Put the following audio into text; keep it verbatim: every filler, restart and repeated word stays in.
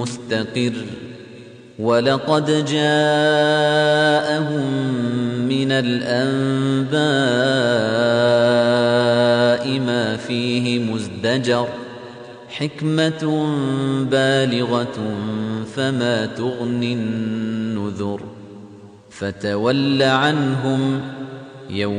مستقر ولقد جاءهم من الأنباء ما فيه مزدجر حكمة بالغة فما تغني النذر فتول عنهم يوم